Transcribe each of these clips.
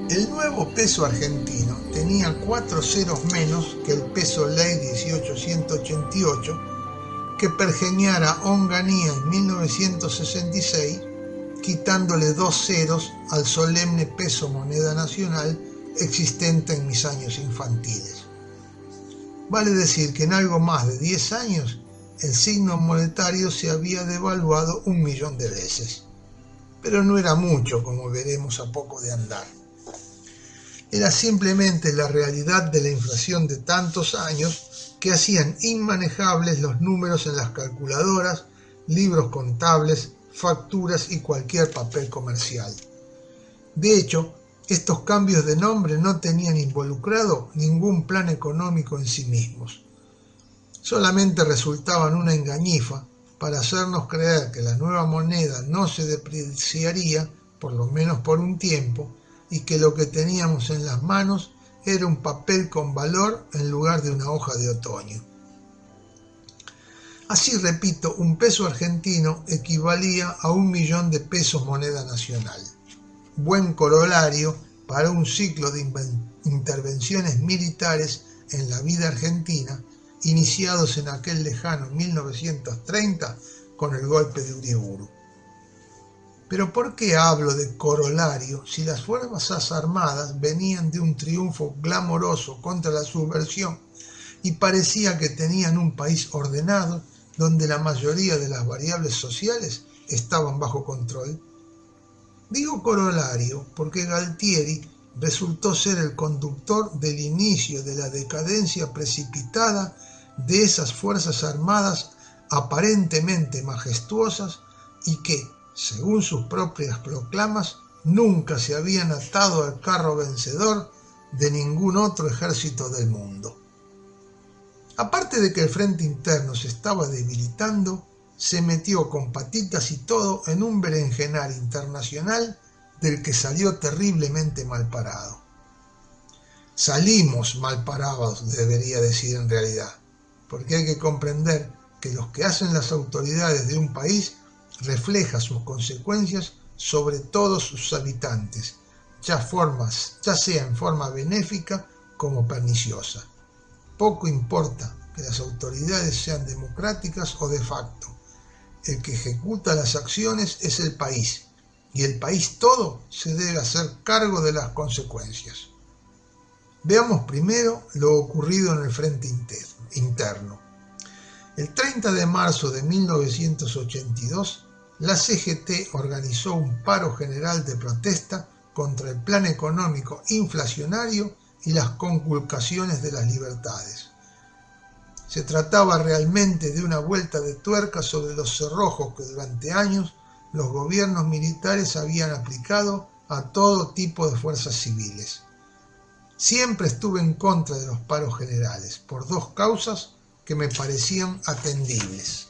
El nuevo peso argentino tenía 4 ceros menos que el peso ley 1888 que pergeñara Onganía en 1966, quitándole 2 ceros al solemne peso moneda nacional existente en mis años infantiles. Vale decir que en algo más de 10 años el signo monetario se había devaluado 1.000.000 de veces, pero no era mucho, como veremos a poco de andar. Era simplemente la realidad de la inflación de tantos años que hacían inmanejables los números en las calculadoras, libros contables, facturas y cualquier papel comercial. De hecho, estos cambios de nombre no tenían involucrado ningún plan económico en sí mismos. Solamente resultaban una engañifa para hacernos creer que la nueva moneda no se depreciaría, por lo menos por un tiempo, y que lo que teníamos en las manos era un papel con valor en lugar de una hoja de otoño. Así, repito, un peso argentino equivalía a 1.000.000 de pesos moneda nacional. Buen corolario para un ciclo de intervenciones militares en la vida argentina, iniciados en aquel lejano 1930 con el golpe de Uriburu. Pero ¿por qué hablo de corolario si las Fuerzas Armadas venían de un triunfo glamoroso contra la subversión y parecía que tenían un país ordenado donde la mayoría de las variables sociales estaban bajo control? Digo corolario porque Galtieri resultó ser el conductor del inicio de la decadencia precipitada de esas Fuerzas Armadas aparentemente majestuosas y que, según sus propias proclamas, nunca se habían atado al carro vencedor de ningún otro ejército del mundo. Aparte de que el frente interno se estaba debilitando, se metió con patitas y todo en un berenjenar internacional del que salió terriblemente mal parado. Salimos mal parados, debería decir en realidad, porque hay que comprender que lo que hacen las autoridades de un país refleja sus consecuencias sobre todos sus habitantes, ya sea en forma benéfica como perniciosa. Poco importa que las autoridades sean democráticas o de facto. El que ejecuta las acciones es el país, y el país todo se debe hacer cargo de las consecuencias. Veamos primero lo ocurrido en el frente interno. El 30 de marzo de 1982, la CGT organizó un paro general de protesta contra el plan económico inflacionario y las conculcaciones de las libertades. Se trataba realmente de una vuelta de tuerca sobre los cerrojos que durante años los gobiernos militares habían aplicado a todo tipo de fuerzas civiles. Siempre estuve en contra de los paros generales, por 2 causas que me parecían atendibles.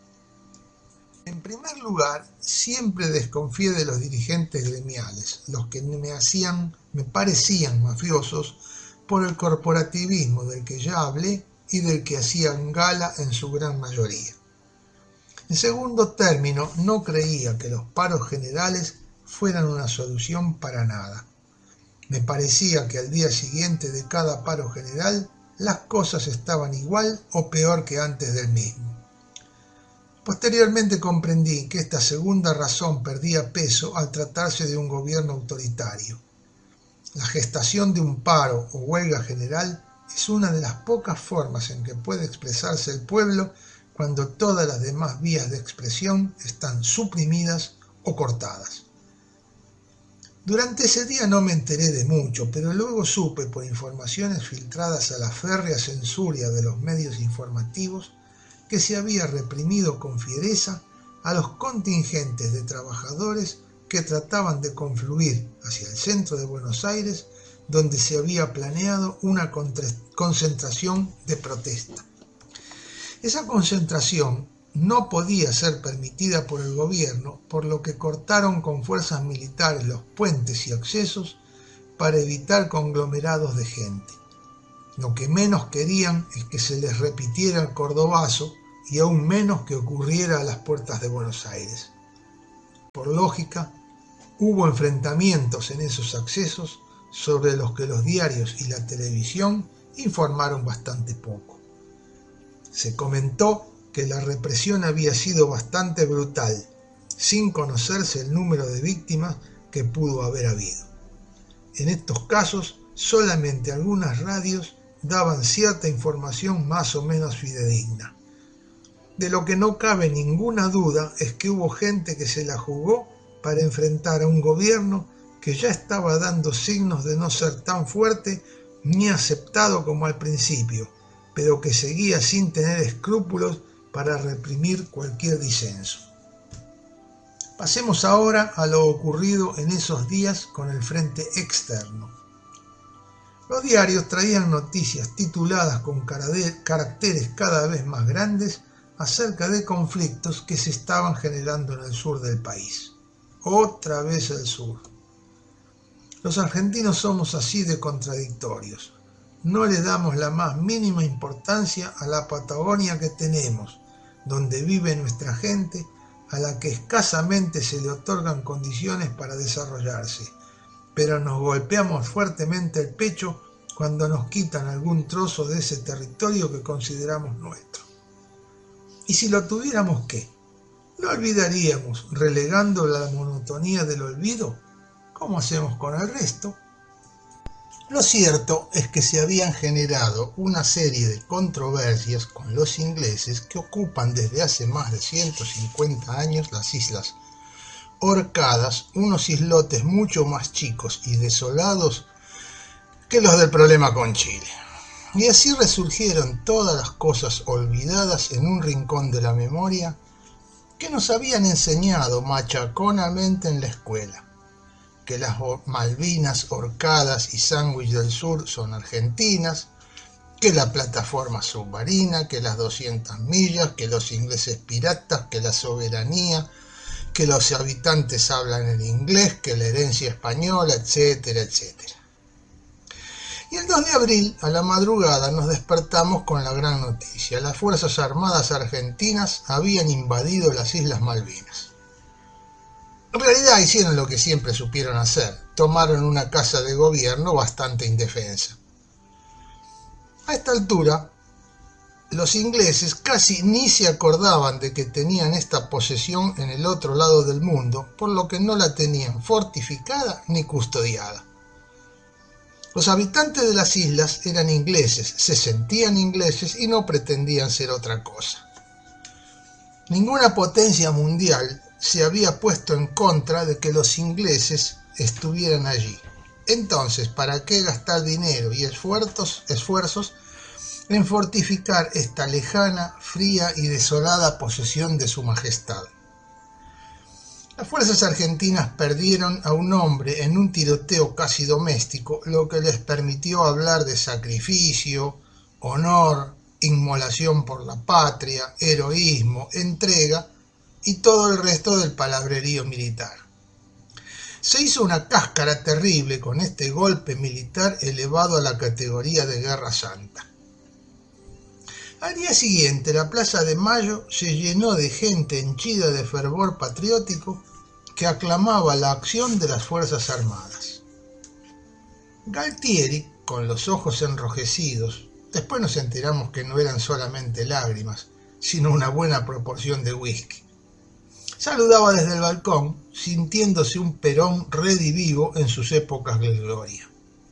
En primer lugar, siempre desconfié de los dirigentes gremiales, los que me parecían mafiosos por el corporativismo del que ya hablé y del que hacían gala en su gran mayoría. En segundo término, no creía que los paros generales fueran una solución para nada. Me parecía que al día siguiente de cada paro general las cosas estaban igual o peor que antes del mismo. Posteriormente comprendí que esta segunda razón perdía peso al tratarse de un gobierno autoritario. La gestación de un paro o huelga general es una de las pocas formas en que puede expresarse el pueblo cuando todas las demás vías de expresión están suprimidas o cortadas. Durante ese día no me enteré de mucho, pero luego supe por informaciones filtradas a la férrea censura de los medios informativos que se había reprimido con fiereza a los contingentes de trabajadores que trataban de confluir hacia el centro de Buenos Aires, donde se había planeado una concentración de protesta. Esa concentración no podía ser permitida por el gobierno, por lo que cortaron con fuerzas militares los puentes y accesos para evitar conglomerados de gente. Lo que menos querían es que se les repitiera el cordobazo y aún menos que ocurriera a las puertas de Buenos Aires. Por lógica, hubo enfrentamientos en esos accesos sobre los que los diarios y la televisión informaron bastante poco. Se comentó que la represión había sido bastante brutal, sin conocerse el número de víctimas que pudo haber habido. En estos casos, solamente algunas radios daban cierta información más o menos fidedigna. De lo que no cabe ninguna duda es que hubo gente que se la jugó para enfrentar a un gobierno que ya estaba dando signos de no ser tan fuerte ni aceptado como al principio, pero que seguía sin tener escrúpulos para reprimir cualquier disenso. Pasemos ahora a lo ocurrido en esos días con el frente externo. Los diarios traían noticias tituladas con caracteres cada vez más grandes acerca de conflictos que se estaban generando en el sur del país. Otra vez el sur. Los argentinos somos así de contradictorios. No le damos la más mínima importancia a la Patagonia que tenemos, donde vive nuestra gente, a la que escasamente se le otorgan condiciones para desarrollarse, pero nos golpeamos fuertemente el pecho cuando nos quitan algún trozo de ese territorio que consideramos nuestro. ¿Y si lo tuviéramos qué? ¿Lo olvidaríamos relegando la monotonía del olvido? ¿Cómo hacemos con el resto? Lo cierto es que se habían generado una serie de controversias con los ingleses que ocupan desde hace más de 150 años las Islas Orcadas, unos islotes mucho más chicos y desolados que los del problema con Chile. Y así resurgieron todas las cosas olvidadas en un rincón de la memoria que nos habían enseñado machaconamente en la escuela. Que las Malvinas, Orcadas y Sandwich del Sur son argentinas, que la plataforma submarina, que las 200 millas, que los ingleses piratas, que la soberanía, que los habitantes hablan en inglés, que la herencia española, etcétera, etcétera. Y el 2 de abril, a la madrugada, nos despertamos con la gran noticia. Las Fuerzas Armadas argentinas habían invadido las Islas Malvinas. En realidad hicieron lo que siempre supieron hacer, tomaron una casa de gobierno bastante indefensa. A esta altura, los ingleses casi ni se acordaban de que tenían esta posesión en el otro lado del mundo, por lo que no la tenían fortificada ni custodiada. Los habitantes de las islas eran ingleses, se sentían ingleses y no pretendían ser otra cosa. Ninguna potencia mundial se había puesto en contra de que los ingleses estuvieran allí. Entonces, ¿para qué gastar dinero y esfuerzos en fortificar esta lejana, fría y desolada posesión de su majestad? Las fuerzas argentinas perdieron a un hombre en un tiroteo casi doméstico, lo que les permitió hablar de sacrificio, honor, inmolación por la patria, heroísmo, entrega y todo el resto del palabrerío militar. Se hizo una cáscara terrible con este golpe militar elevado a la categoría de Guerra Santa. Al día siguiente, la Plaza de Mayo se llenó de gente henchida de fervor patriótico que aclamaba la acción de las Fuerzas Armadas. Galtieri, con los ojos enrojecidos, después nos enteramos que no eran solamente lágrimas, sino una buena proporción de whisky, saludaba desde el balcón, sintiéndose un Perón redivivo en sus épocas de gloria.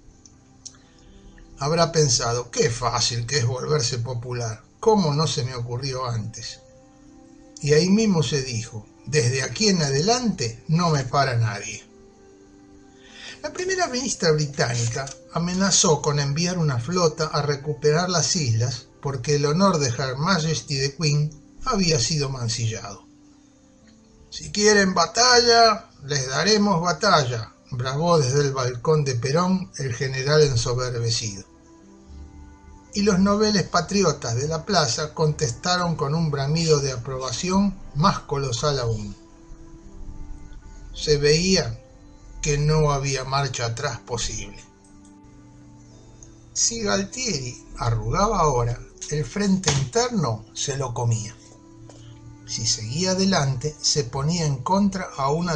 Habrá pensado, qué fácil que es volverse popular, ¿cómo no se me ocurrió antes? Y ahí mismo se dijo, desde aquí en adelante no me para nadie. La primera ministra británica amenazó con enviar una flota a recuperar las islas porque el honor de Her Majesty the Queen había sido mancillado. Si quieren batalla, les daremos batalla, bramó desde el balcón de Perón el general ensoberbecido. Y los noveles patriotas de la plaza contestaron con un bramido de aprobación más colosal aún. Se veía que no había marcha atrás posible. Si Galtieri arrugaba ahora, el frente interno se lo comía. Si seguía adelante, se ponía en contra a una